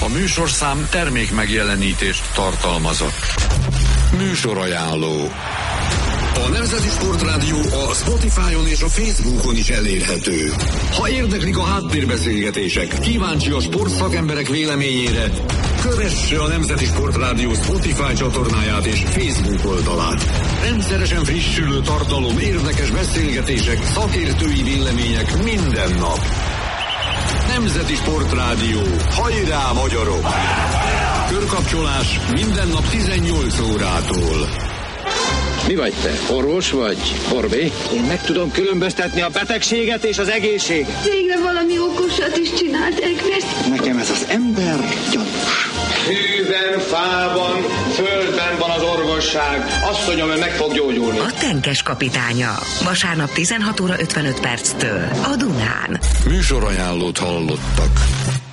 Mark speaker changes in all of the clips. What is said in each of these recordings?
Speaker 1: műsorszám termék megjelenítést tartalmazott. Műsorajánló. A Nemzeti Sportrádió a Spotify-on és a Facebookon is elérhető. Ha érdeklik a háttérbeszélgetések, kíváncsi a sportszakemberek véleményére, kövesse a Nemzeti Sportrádió Spotify csatornáját és Facebook oldalát. Rendszeresen frissülő tartalom, érdekes beszélgetések, szakértői vélemények minden nap. Nemzeti Sportrádió. Hajrá, magyarok! Körkapcsolás minden nap 18 órától.
Speaker 2: Mi vagy te? Orvos vagy? Orbé?
Speaker 3: Én meg tudom különböztetni a betegséget és az egészséget.
Speaker 4: Végre valami okosat is csinált Egresz.
Speaker 3: Nekem ez az ember gyanús.
Speaker 2: Hűben, fában, földben van az orvosság. Azt mondjam, hogy meg fog gyógyulni.
Speaker 5: A Tenkes kapitánya. Vasárnap 16 óra 55 perctől a Dunán.
Speaker 1: Műsorajánlót hallottak.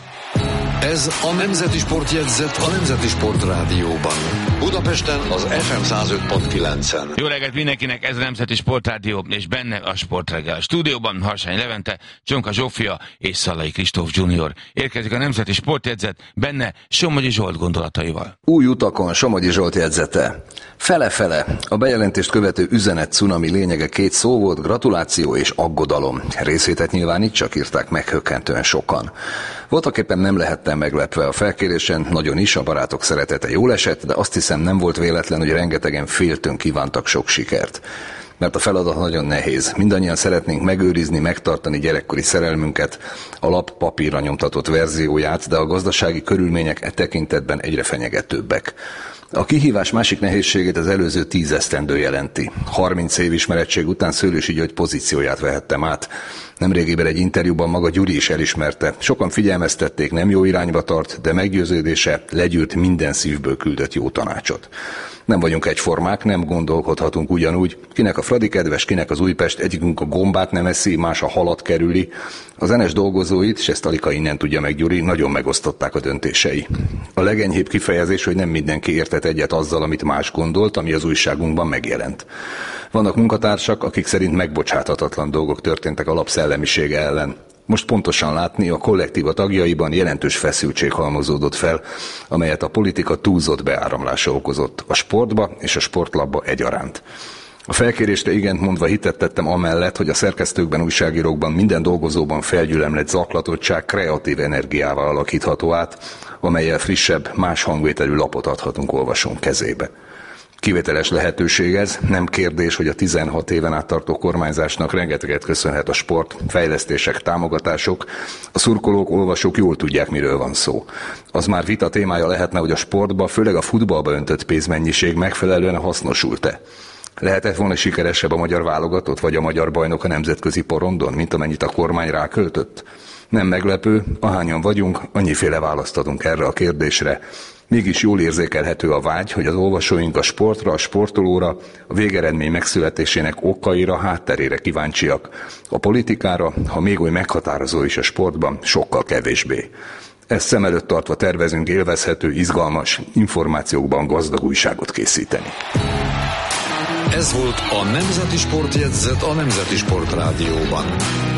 Speaker 1: Ez a Nemzeti Sportjegyzet a Nemzeti Sportrádióban. Budapesten az FM 105.9-en.
Speaker 6: Jó reggelt mindenkinek, ez a Nemzeti Sportrádió, és benne a Sportreggel. A stúdióban Harsány Levente, Csonka Zsófia és Szalai Kristóf Junior. Érkezik a Nemzeti Sportjegyzet, benne Somogyi Zsolt gondolataival.
Speaker 7: Új utakon Somogyi Zsolt jegyzete. Fele-fele. A bejelentést követő üzenet cunami lényege 2 szó volt, gratuláció és aggodalom. Részvétet nyilván itt csak írták meghökkentően sokan. Voltaképpen nem lehettem meglepve a felkérésen, nagyon is, a barátok szeretete jól esett, de azt hiszem nem volt véletlen, hogy rengetegen féltőn kívántak sok sikert. Mert a feladat nagyon nehéz. Mindannyian szeretnénk megőrizni, megtartani gyerekkori szerelmünket, a lap papírra nyomtatott verzióját, de a gazdasági körülmények e tekintetben egyre fenyegetőbbek. A kihívás másik nehézségét az előző 10 esztendő jelenti. 30 év ismerettség után Szőlősi György pozícióját vehettem át. Nemrégiben egy interjúban maga Gyuri is elismerte. Sokan figyelmeztették, nem jó irányba tart, de meggyőződése legyűrt minden szívből küldött jó tanácsot. Nem vagyunk egyformák, nem gondolkodhatunk ugyanúgy. Kinek a Fradi kedves, kinek az Újpest, egyikünk a gombát nem eszi, más a halat kerüli. Az NS dolgozóit, és ezt Alika innen tudja meg Gyuri, nagyon megosztották a döntései. A legenyhébb kifejezés, hogy nem mindenki értett egyet azzal, amit más gondolt, ami az újságunkban megjelent. Vannak munkatársak, akik szerint megbocsáthatatlan dolgok történtek a lap szellemisége ellen. Most pontosan látni, a kollektíva tagjaiban jelentős feszültség halmozódott fel, amelyet a politika túlzott beáramlása okozott a sportba és a sportlapba egyaránt. A felkérésre igent mondva hitet tettem amellett, hogy a szerkesztőkben, újságírókban, minden dolgozóban felgyülemlett zaklatottság kreatív energiával alakítható át, amellyel frissebb, más hangvételű lapot adhatunk olvasónk kezébe. Kivételes lehetőség ez, nem kérdés, hogy a 16 éven át tartó kormányzásnak rengeteget köszönhet a sport, fejlesztések, támogatások. A szurkolók, olvasók jól tudják, miről van szó. Az már vita témája lehetne, hogy a sportba, főleg a futballba öntött pénzmennyiség megfelelően hasznosult-e. Lehetett volna sikeresebb a magyar válogatott, vagy a magyar bajnok a nemzetközi porondon, mint amennyit a kormány ráköltött? Nem meglepő, ahányan vagyunk, annyiféle választ adunk erre a kérdésre. Mégis jól érzékelhető a vágy, hogy az olvasóink a sportra, a sportolóra, a végeredmény megszületésének okaira, hátterére kíváncsiak. A politikára, ha még oly meghatározó is a sportban, sokkal kevésbé. Ezt szem előtt tartva tervezünk élvezhető, izgalmas, információkban gazdag újságot készíteni.
Speaker 1: Ez volt a Nemzeti Sportjegyzet a Nemzeti Sportrádióban.